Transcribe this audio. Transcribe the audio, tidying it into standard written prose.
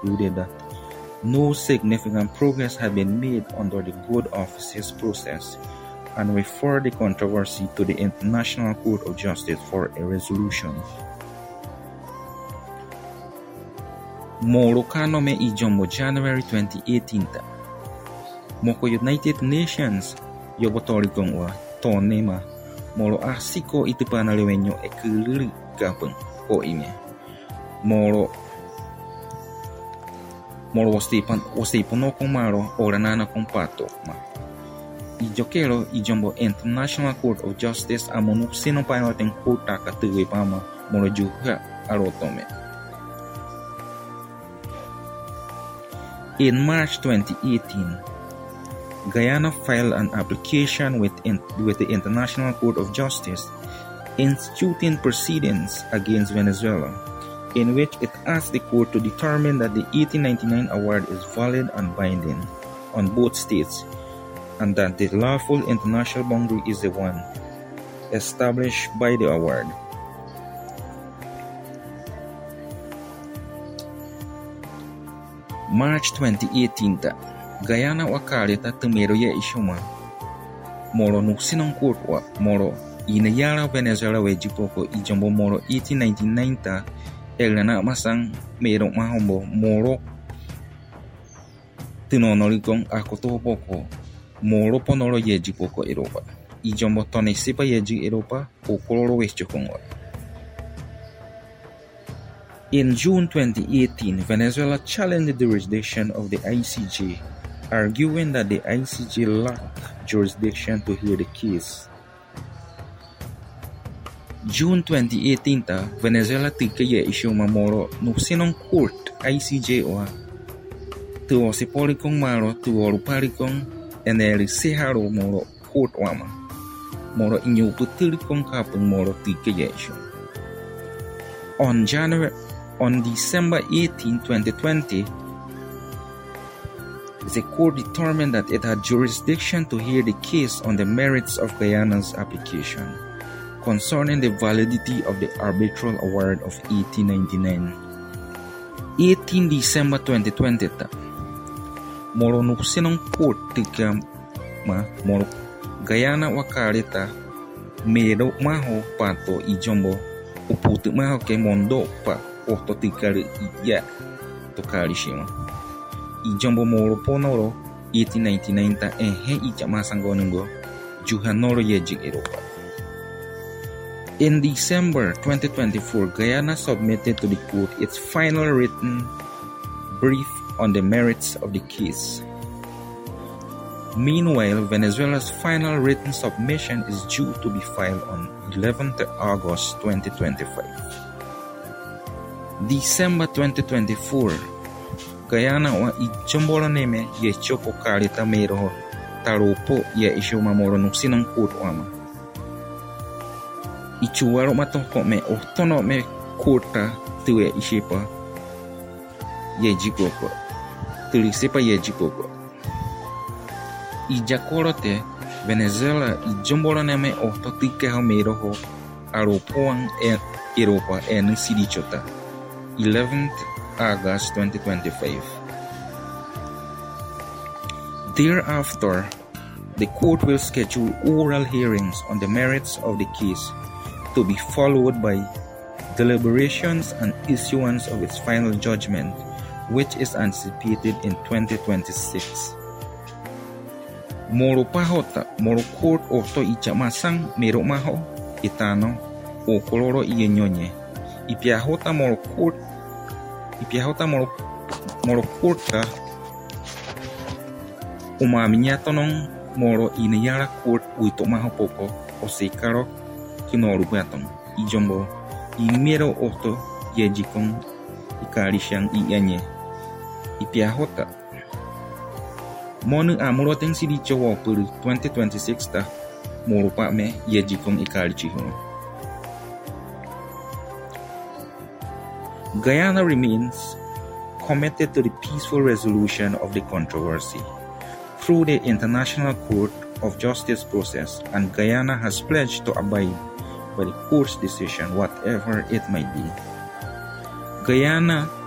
concluded that no significant progress had been made under the good offices process and referred the controversy to the International Court of Justice for a resolution. Moro kanome ijombo January 2018 moko United Nations yobotorikong wa tonema moro asiko itipana lewenyo ekuliri gapeng o ime moro wasteipan kong maro oranana kong pato ma ijokero ijombo International Court of Justice amonu sino painoten kota katuwe pama moro juga arotome. In March 2018, Guyana filed an application with the International Court of Justice instituting proceedings against Venezuela, in which it asked the court to determine that the 1899 award is valid and binding on both states, and that the lawful international boundary is the one established by the award. March 2018, Guyana wakalita tumero ya ishuma moro nuksinong court wa moro inayara Venezuela wejipoko ijombo moro 1899 elana masang mero mahombo moro tinonorikong akotopoko moro ponoro yejipoko Europa ijombo tonesipa yeji Europa okoloro wechokongwa. In June 2018, Venezuela challenged the jurisdiction of the ICJ, arguing that the ICJ lacked jurisdiction to hear the case. June 2018, Venezuela tikaya isyu mamoro nuksinong court ICJ wa tuwo sipolikong maro tuwo lupalikong eneri seharo moro court wama moro inyuputulikong kapeng moro tikaya isyu. On December 18, 2020, the court determined that it had jurisdiction to hear the case on the merits of Guyana's application concerning the validity of the arbitral award of 1899. 18 December 2020, moro nuksinong court tika moro Guyana wakalita mero maho pato ijombo uputu maho ke mondo pa oto tikari ya tokari shima ijombo moro ponoro 1899 ta ehe icha masangonungo juhanoro yejik Europa. In December 2024, Guyana submitted to the court its final written brief on the merits of the case. Meanwhile, Venezuela's final written submission is due to be filed on 11th August 2025. December 2024, Guyana wa ijombolo neme ye choko kalita mero taropo ye ishuma moro nuksinong court wama. Ichuwaro matoko me otono me kota tuwe ishipa ye jikoko. Tulisipa ye jikoko. Ijakorote Venezuela ijombolo neme ototike hamero ho aropoang Europa en sidichota. 11th August 2025. Thereafter, the court will schedule oral hearings on the merits of the case to be followed by deliberations and issuance of its final judgment, which is anticipated in 2026. Moro pahota, moro court oto ichamasang mero maho, itano, o koloro iyenyonye. Ipiahota moro court umamiñatonong moro inayara court uito maho poco o sekaro kinoru batong ijombo imero oto yejikong ikarishan ianye ipiahota monu amuroteng sidicho wo per 2026 ta moro pa me yejikong ikarichihon. Guyana remains committed to the peaceful resolution of the controversy through the International Court of Justice process, and Guyana has pledged to abide by the court's decision, whatever it might be. Guyana